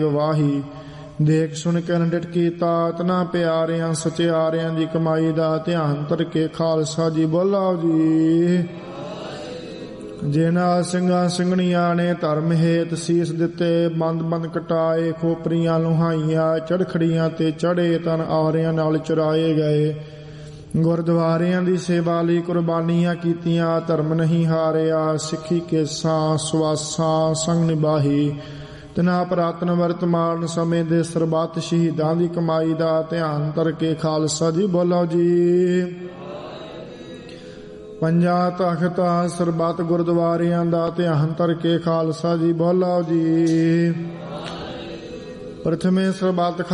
ਵਾਹੀ। ਦੇਖ ਸੁਣ ਕੇ ਡਿਠ ਕੀਤਾ ਤਨਾ ਪਿਆਰਿਆਂ ਸਚਿਆਰਿਆਂ ਦੀ ਕਮਾਈ ਦਾ ਧਿਆਨ ਧਰ ਕੇ ਖਾਲਸਾ ਜੀ ਬੋਲਾਓ ਜੀ। ਜਿਨ੍ਹਾਂ ਸਿੰਘਾਂ ਸਿੰਘਣੀਆਂ ਨੇ ਧਰਮ ਹੇਤ ਸੀਸ ਦਿੱਤੇ, ਬੰਦ ਬੰਦ ਕਟਾਏ, ਖੋਪਰੀਆਂ ਲੁਹਾਈਆਂ, ਚੜਖੜੀਆਂ ਤੇ ਚੜੇ ਤਨ ਆਰਿਆਂ ਨਾਲ ਚੁਰਾਏ ਗਏ। ਗੁਰਦੁਆਰਿਆਂ ਦੀ ਸੇਵਾ ਲਈ ਕੁਰਬਾਨੀਆਂ ਕੀਤੀਆਂ, ਧਰਮ ਨਹੀਂ ਹਾਰਿਆ। ਸਿੱਖੀ ਕੇਸਾਂ ਸਵਾਸਾਂ ਸੰਗ ਨਿਭਾਹੀ। ਤਿਨਾ ਪੁਰਾਤਨ ਵਰਤਮਾਨ ਸਮੇਂ ਦੇ ਸਰਬੱਤ ਸ਼ਹੀਦਾਂ ਦੀ ਕਮਾਈ ਦਾ ਧਿਆਨ ਧਰ ਕੇ ਖਾਲਸਾ ਜੀ ਬੋਲੋ ਜੀ। ਪੰਜਾਂ ਤਖ਼ਤਾਂ ਸਰਬੱਤ ਗੁਰਦੁਆਰਿਆਂ ਦਾ ਧਿਆਨ ਧਰ ਕੇ ਖਾਲਸਾ ਜੀ ਬੋਲੋ ਜੀ। ਪ੍ਰਥਮੇ ਸਰਬੱਤ